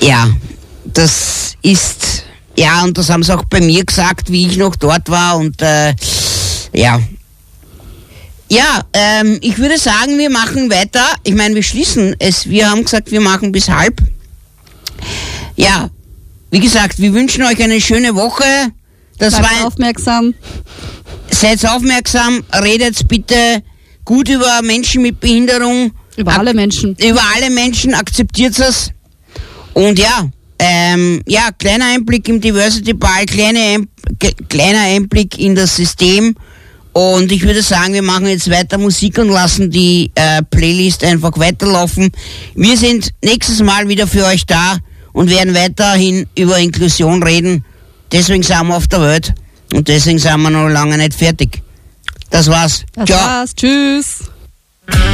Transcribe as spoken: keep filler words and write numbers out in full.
ja, das ist, ja, und das haben sie auch bei mir gesagt, wie ich noch dort war und äh, ja. Ja, ähm, ich würde sagen, wir machen weiter. Ich meine, wir schließen es. Wir haben gesagt, wir machen bis halb. Ja, wie gesagt, wir wünschen euch eine schöne Woche. Das Seid war aufmerksam. Seid aufmerksam, redet bitte gut über Menschen mit Behinderung. Über alle Menschen. Über alle Menschen, akzeptiert es. Und ja, ähm, ja, kleiner Einblick im Diversity Ball, kleine Ein- kleiner Einblick in das System. Und ich würde sagen, wir machen jetzt weiter Musik und lassen die äh, Playlist einfach weiterlaufen. Wir sind nächstes Mal wieder für euch da und werden weiterhin über Inklusion reden. Deswegen sind wir auf der Welt und deswegen sind wir noch lange nicht fertig. Das war's. Das Ciao. war's. Tschüss.